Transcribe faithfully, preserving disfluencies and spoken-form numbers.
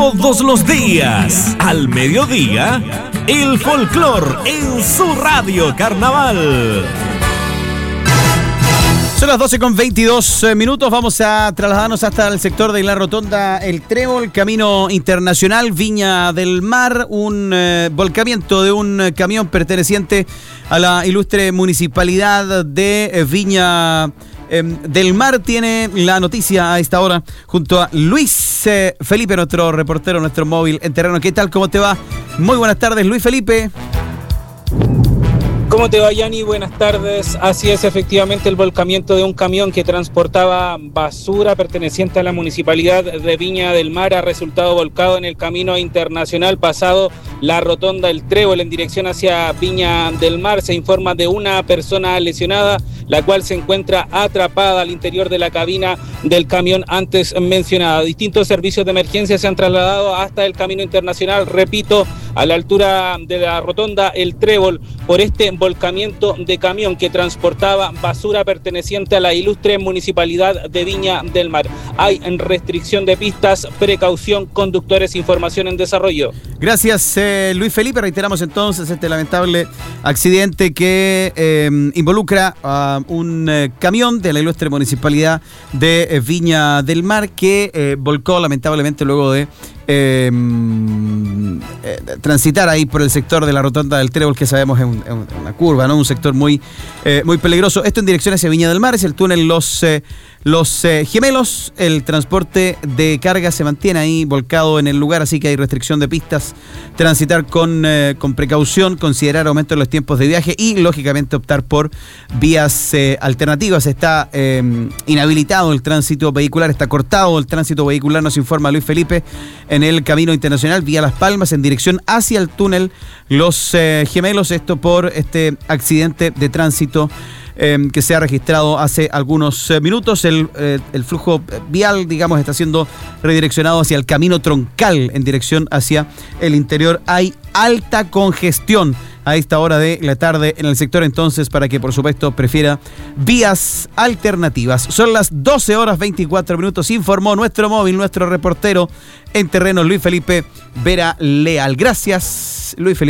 Todos los días, al mediodía, el folclor en su radio Carnaval. Son las doce con veintidós minutos, vamos a trasladarnos hasta el sector de la Rotonda El Trébol, camino internacional, Viña del Mar, un eh, volcamiento de un eh, camión perteneciente a la ilustre municipalidad de eh, Viña eh, del Mar. Tiene la noticia a esta hora junto a Luis eh, Felipe, nuestro reportero, nuestro móvil en terreno. ¿Qué tal? ¿Cómo te va? Muy buenas tardes, Luis Felipe. ¿Cómo te va, Yanni? Buenas tardes. Así es, efectivamente, el volcamiento de un camión que transportaba basura perteneciente a la municipalidad de Viña del Mar ha resultado volcado en el camino internacional pasado la Rotonda El Trébol en dirección hacia Viña del Mar. Se informa de una persona lesionada, la cual se encuentra atrapada al interior de la cabina del camión antes mencionada. Distintos servicios de emergencia se han trasladado hasta el camino internacional, repito, a la altura de la Rotonda El Trébol, por este volcamiento de camión que transportaba basura perteneciente a la ilustre municipalidad de Viña del Mar. Hay restricción de pistas, precaución, conductores, información en desarrollo. Gracias, eh, Luis Felipe. Reiteramos entonces este lamentable accidente que eh, involucra a un eh, camión de la ilustre municipalidad de eh, Viña del Mar que eh, volcó lamentablemente luego de Eh, eh, transitar ahí por el sector de la Rotonda del Trébol, que sabemos es, un, es una curva, ¿no? Un sector muy, eh, muy peligroso. Esto en dirección hacia Viña del Mar, es el túnel Los, eh, los eh, Gemelos. El transporte de carga se mantiene ahí volcado en el lugar, así que hay restricción de pistas. Transitar con, eh, con precaución, considerar aumento en los tiempos de viaje y, lógicamente, optar por vías eh, alternativas. Está eh, inhabilitado el tránsito vehicular, está cortado el tránsito vehicular, nos informa Luis Felipe, en el camino internacional vía Las Palmas en dirección hacia el túnel Los eh, Gemelos, esto por este accidente de tránsito eh, que se ha registrado hace algunos eh, minutos. El, eh, el flujo vial, digamos, está siendo redireccionado hacia el camino troncal en dirección hacia el interior. Hay alta congestión a esta hora de la tarde en el sector, entonces, para que por supuesto prefiera vías alternativas. Son las doce horas veinticuatro minutos, informó nuestro móvil, nuestro reportero en terreno, Luis Felipe Vera Leal. Gracias, Luis Felipe.